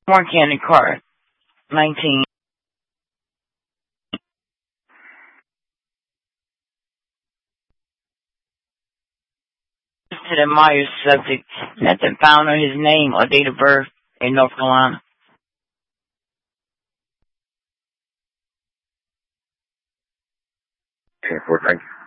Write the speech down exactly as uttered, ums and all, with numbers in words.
Mark Candy Carter, nineteen. To the Myers subject, nothing found on his name or date of birth in North Carolina. ten four, thank you.